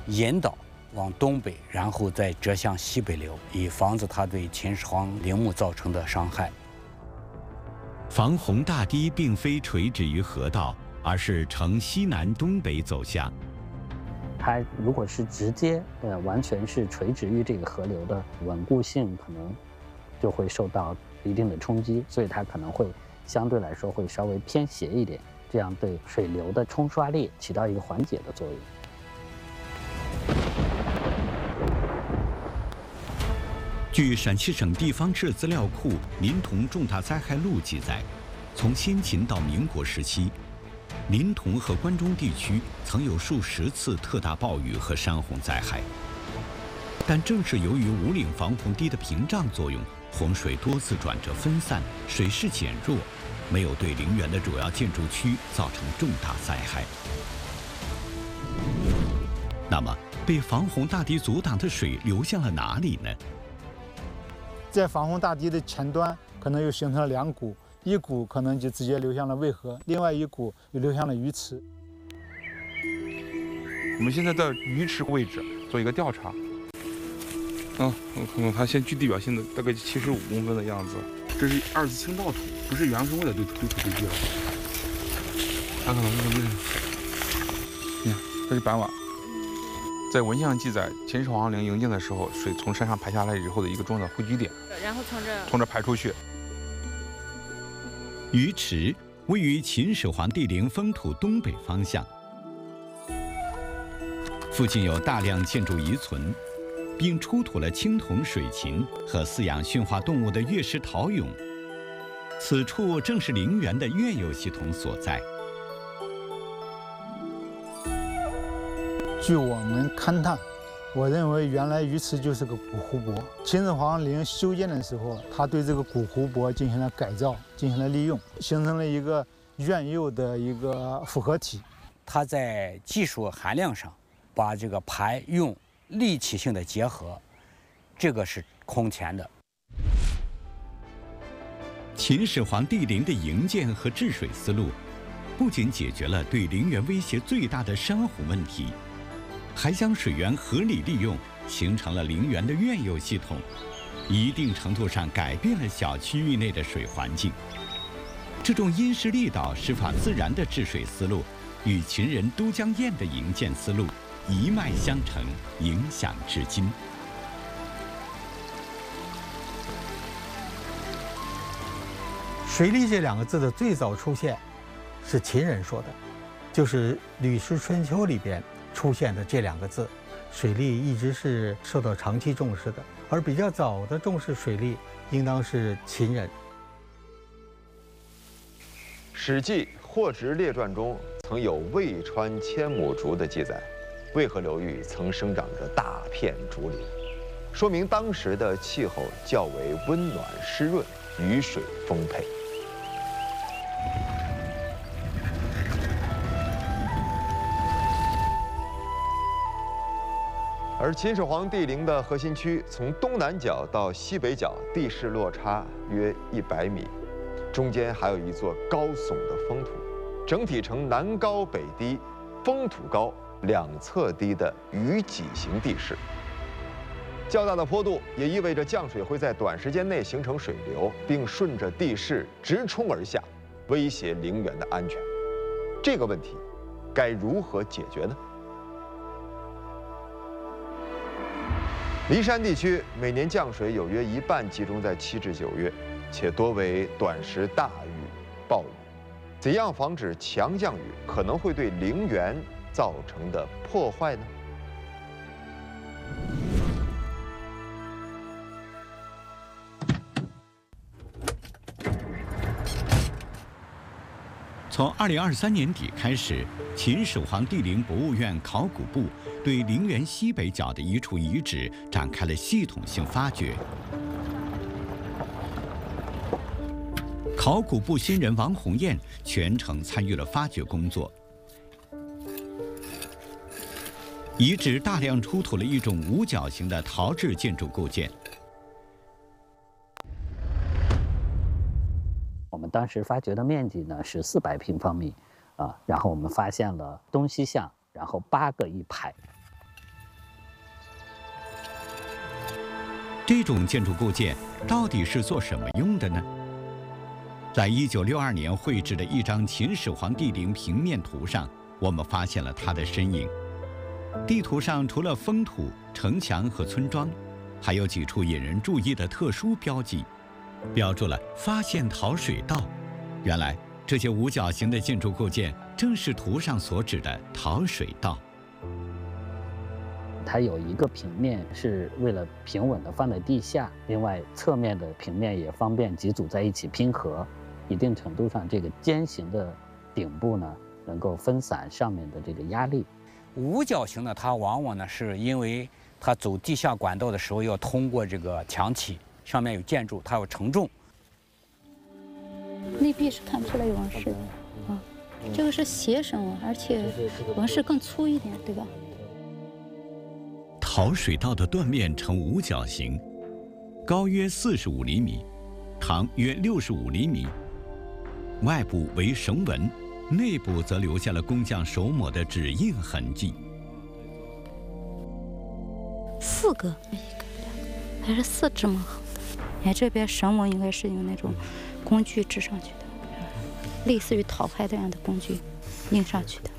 引导往东北，然后再折向西北流，以防止它对秦始皇陵墓造成的伤害。 防洪大堤并非垂直于河道，而是呈西南东北走向。 它如果是直接完全是垂直于这个河流的，稳固性可能就会受到一定的冲击，所以它可能会相对来说会稍微偏斜一点，这样对水流的冲刷力起到一个缓解的作用。 据陕西省地方志资料库《临潼重大灾害录》记载，从先秦到民国时期，临潼和关中地区曾有数十次特大暴雨和山洪灾害。但正是由于五岭防洪堤的屏障作用，洪水多次转折分散，水势减弱，没有对陵园的主要建筑区造成重大灾害。那么，被防洪大堤阻挡的水流向了哪里呢？ 在防洪大堤的前端，可能又形成了两股，一股可能就直接流向了渭河，另外一股又流向了鱼池。 我们现在在鱼池位置做一个调查。我看看它现距地表现的大概75公分的样子。这是二次清道土，不是原生位的对土堆积了。它可能是这个，你看，这是板瓦。在文献上记载，秦始皇陵营建的时候，水从山上排下来以后的一个重要的汇聚点， 然后从这排出去。 鱼池位于秦始皇帝陵封土东北方向，附近有大量建筑遗存，并出土了青铜水禽和饲养驯化动物的月石陶俑。此处正是陵园的院游系统所在。 据我们勘探，我认为原来鱼池就是个古湖泊。秦始皇陵修建的时候，他对这个古湖泊进行了改造，进行了利用，形成了一个院游的一个复合体。 它在技术含量上，把这个排用立体性的结合，这个是空前的。 秦始皇帝陵的营建和治水思路，不仅解决了对陵园威胁最大的山洪问题，还将水源合理利用，形成了陵园的院游系统，一定程度上改变了小区域内的水环境。这种因势利导、师法自然的治水思路，与秦人都江堰的营建思路一脉相承，影响至今。 水利这两个字的最早出现，是秦人说的，就是《吕氏春秋》里边出现的这两个字。水利一直是受到长期重视的，而比较早的重视水利，应当是秦人。《 史记·霍职列传》中曾有渭川千亩竹的记载，渭河流域曾生长着大片竹林，说明当时的气候较为温暖湿润，雨水丰沛。而秦始皇帝陵的核心区从东南角到西北角地势落差约100米，中间还有一座高耸的封土，整体呈南高北低、封土高、两侧低的鱼脊形地势。较大的坡度也意味着降水会在短时间内形成水流，并顺着地势直冲而下，威胁陵园的安全。这个问题该如何解决呢？骊山地区每年降水有约一半集中在7至9月，且多为短时大雨、暴雨。怎样防止强降雨可能会对陵园造成的破坏呢？ 从2023年底开始，秦始皇帝陵博物院考古部对陵园西北角的一处遗址展开了系统性发掘。考古部新人王红艳全程参与了发掘工作。遗址大量出土了一种五角形的陶制建筑构件。 我们当时发掘的面积呢是400平方米，然后我们发现了东西向，然后8个一排。 这种建筑构件到底是做什么用的呢？在1962年绘制的一张秦始皇帝陵平面图上，我们发现了它的身影。地图上除了封土、城墙和村庄，还有几处引人注意的特殊标记，标注了发现陶水道。原来这些五角形的建筑构件正是图上所指的陶水道。 它有一个平面是为了平稳地放在地下，另外侧面的平面也方便几组在一起拼合。一定程度上，这个尖形的顶部呢，能够分散上面的这个压力。 五角形呢，它往往呢是因为它走地下管道的时候要通过这个墙体，上面有建筑，它要承重。 内壁是看不出来有纹饰的，这个是斜绳纹，而且纹饰更粗一点，对吧？ 陶水道的断面呈五角形，高约45厘米，长约65厘米。外部为绳纹，内部则留下了工匠手抹的指印痕迹。 4个，1个、2个，还是4这么厚的。哎，这边绳纹应该是用那种工具织上去的，类似于陶拍这样的工具印上去的。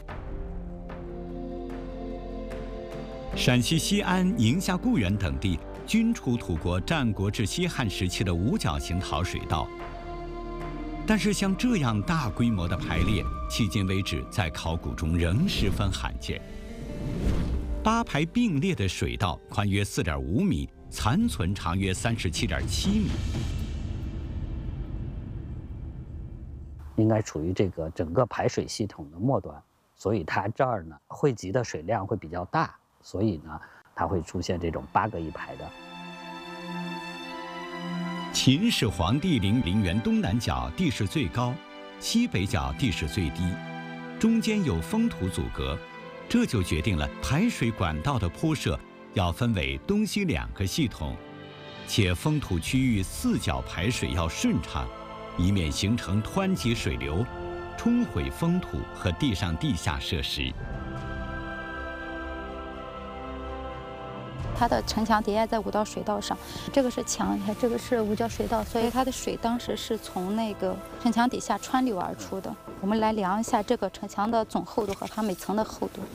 陕西西安、宁夏固原等地均出土过战国至西汉时期的五角形陶水道。但是像这样大规模的排列，迄今为止在考古中仍十分罕见。8排并列的水道宽约4.5米，残存长约37.7米。 应该处于这个整个排水系统的末端，所以它这儿呢汇集的水量会比较大，所以呢它会出现这种8个一排的。 秦始皇帝陵陵园东南角地势最高，西北角地势最低，中间有封土阻隔，这就决定了排水管道的铺设要分为东西2个系统，且封土区域4角排水要顺畅，以免形成湍急水流，冲毁封土和地上地下设施。 它的城墙叠压在5道水道上，这个是墙，这个是5角水道，所以它的水当时是从那个城墙底下穿流而出的。我们来量一下这个城墙的总厚度和它每层的厚度。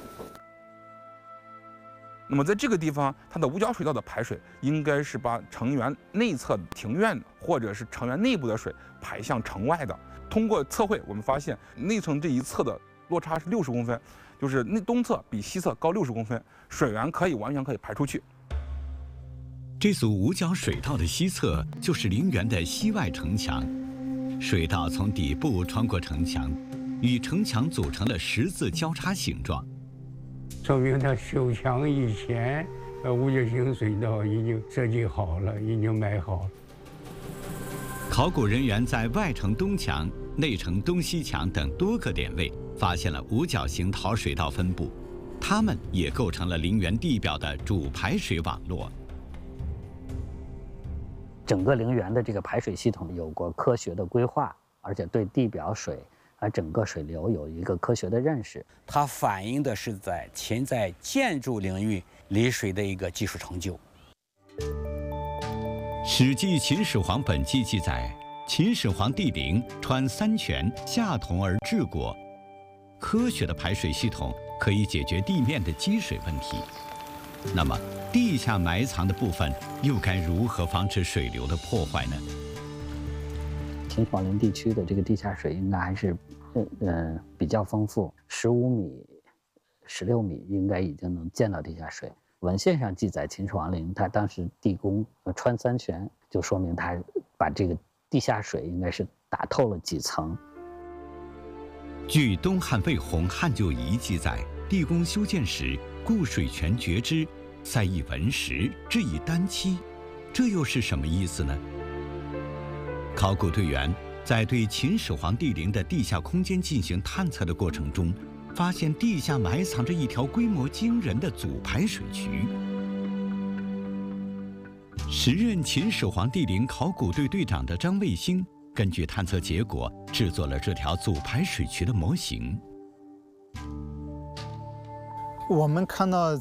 那么在这个地方，它的5角水道的排水应该是把城垣内侧庭院或者是城垣内部的水排向城外的。通过测绘，我们发现内城这一侧的落差是60公分。就是那东侧比西侧高60公分，水源完全可以排出去。 这组5角水道的西侧就是陵园的西外城墙，水道从底部穿过城墙，与城墙组成了十字交叉形状， 说明它修墙以前，5角形水道已经设计好了，已经埋好了。 考古人员在外城东墙、内城东西墙等多个点位发现了5角形陶水道分布，它们也构成了陵园地表的主排水网络。 整个陵园的这个排水系统有过科学的规划，而且对地表水整个水流有一个科学的认识。 它反映的是秦在建筑领域理水的一个技术成就。 《史记·秦始皇本纪》记载，秦始皇帝陵穿3泉，下同而治国。科学的排水系统可以解决地面的积水问题。那么，地下埋藏的部分又该如何防止水流的破坏呢？ 秦始皇陵地区的这个地下水应该还是比较丰富，15米、16米应该已经能见到地下水。文献上记载，秦始皇陵它当时地宫穿3泉，就说明它把这个地下水应该是打透了几层。 据东汉魏宏《汉旧仪》记载，地宫修建时，固水泉决之，塞以文石，置以丹漆，这又是什么意思呢？考古队员在对秦始皇帝陵的地下空间进行探测的过程中，发现地下埋藏着一条规模惊人的阻排水渠。时任秦始皇帝陵考古队队长的张卫星，根据探测结果制作了这条阻排水渠的模型。 我们看到